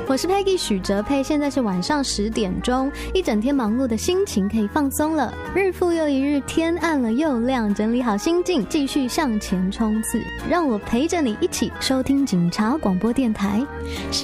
我是 Peggy 许哲佩，现在是晚上10点钟，一整天忙碌的心情可以放松了。日复又一日，天暗了又亮，整理好心境，继续向前冲刺。让我陪着你一起收听警察广播电台。